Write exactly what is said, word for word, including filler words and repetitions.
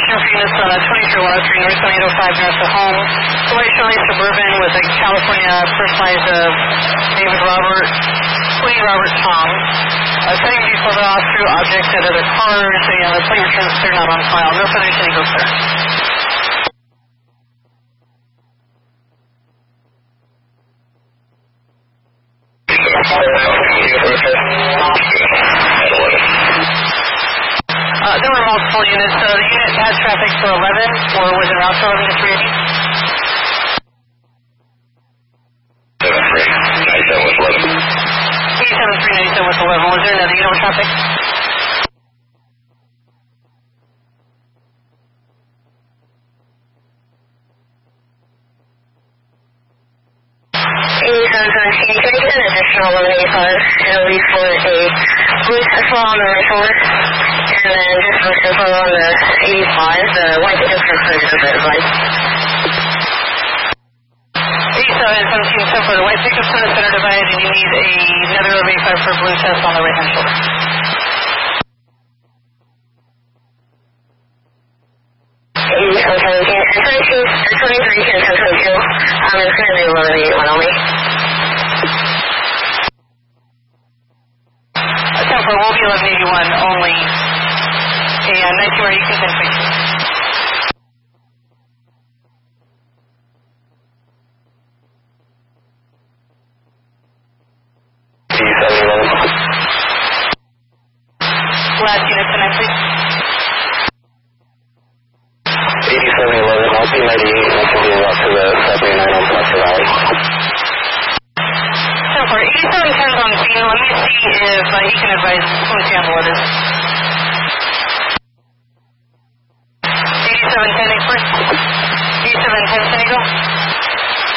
location for units uh, twenty-three one oh three North eight oh five north of home. The white Chevrolet Suburban with a California personalized of David Robert, Queen Robert Tom. Uh, setting vehicle off through objects and other cars. So, yeah, the plate returns clear, not on file. No further to go, sir. Uh, there were multiple units, so the unit had traffic for eleven, or was it route for eleven to three eighty? eighty-seven three ninety-seven with eleven. Was there another unit with traffic? eighty-seven seventeen, can I get an additional eleven eighty-five and a lead for a blue Tesla on the right shoulder? And then just for simple on the eighty-five, the white pickup for cruise is red light. eighty-seven seventeen, so for the white pickup center center divided, and you need a, another eleven eighty-five for blue Tesla on the right hand shoulder. eighty-seven seventeen, and twenty-two, twenty-three, and ten twenty-two, um, it's going to be eleven eighty-one only. So for will be eleven eighty-one only. Okay, uh, nineteen where you can send please. Last unit tonight, please. eighty-seven eleven, I'll be ninety-eight, and I can be out to the seventy-nine on Blackfoot Valley. So for eighty-seven ten on scene, let me see if uh, he can advise. Let me see on what it is. eighty-seven ten, first. eighty-seven ten, San Diego.